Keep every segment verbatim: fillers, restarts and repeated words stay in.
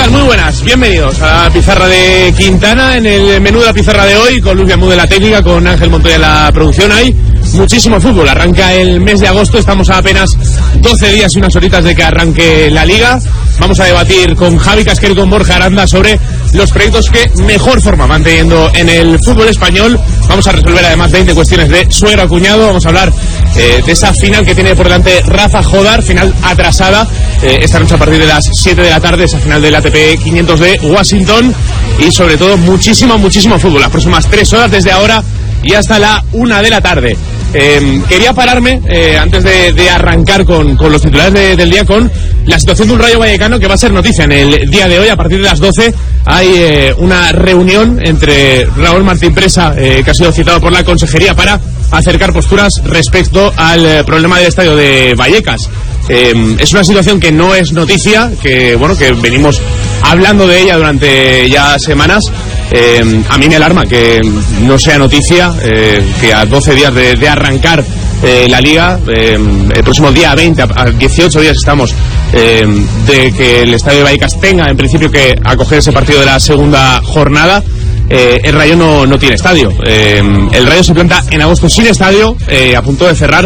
tal? Muy buenas, bienvenidos a la pizarra de Quintana. En el menú de la pizarra de hoy, con Luis Viamú de la técnica, con Ángel Montoya en la producción, hay muchísimo fútbol. Arranca el mes de agosto, estamos a apenas doce días y unas horitas de que arranque la Liga. Vamos a debatir con Javi Casquero y con Borja Aranda sobre los proyectos que mejor forma van teniendo en el fútbol español. Vamos a resolver además veinte cuestiones de suegro a cuñado. Vamos a hablar eh, de esa final que tiene por delante Rafa Jodar, final atrasada eh, esta noche a partir de las siete de la tarde, esa final del A T P quinientos de Washington. Y sobre todo muchísimo, muchísimo fútbol. Las próximas tres horas desde ahora y hasta la una de la tarde. Eh, quería pararme eh, antes de, de arrancar con, con los titulares de, del día con la situación de un Rayo Vallecano que va a ser noticia en el día de hoy. A partir de las doce hay eh, una reunión entre Raúl Martín Presa, eh, que ha sido citado por la consejería para acercar posturas respecto al eh, problema del estadio de Vallecas. Eh, es una situación que no es noticia, que bueno, que venimos hablando de ella durante ya semanas. Eh, a mí me alarma que no sea noticia, eh, que a doce días de, de arrancar eh, la Liga, eh, el próximo día veinte, a dieciocho días estamos eh, de que el estadio de Vallecas tenga en principio que acoger ese partido de la segunda jornada. Eh, el Rayo no, no tiene estadio. Eh, el Rayo se planta en agosto sin estadio, eh, a punto de cerrar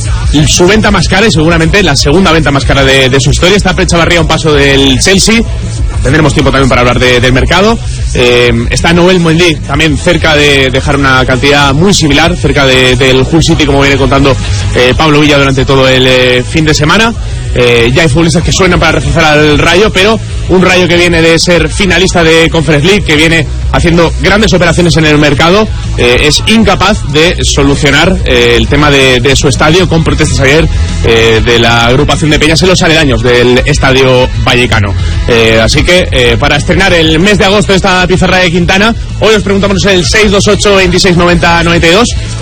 su venta más cara y seguramente la segunda venta más cara de, de su historia. Está Pere Chavarría a un paso del Chelsea. Tendremos tiempo también para hablar de, del mercado. Eh, está Noel Mendy también cerca de dejar una cantidad muy similar, cerca de, del Hull City, como viene contando eh, Pablo Villa durante todo el eh, fin de semana. Eh, ya hay futbolistas que suenan para reforzar al Rayo, pero un Rayo que viene de ser finalista de Conference League, que viene haciendo grandes operaciones en el mercado, eh, es incapaz de solucionar eh, el tema de, de su estadio, con protestas ayer eh, de la agrupación de peñas en los aledaños del estadio vallecano. Eh, así que eh, para estrenar el mes de agosto esta pizarra de Quintana, hoy os preguntamos el seis dos ocho, veintiséis, noventa, noventa y dos